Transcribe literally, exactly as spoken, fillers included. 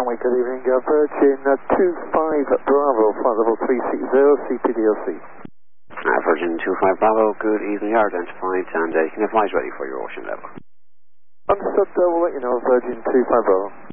Runway, good evening, uh, Virgin uh, two five Bravo, flight level three six zero, C P D L C. Uh, Virgin two five Bravo, good evening, identified, and uh, you can advise ready for your ocean level. Understood, uh, we'll let you know, Virgin two five Bravo.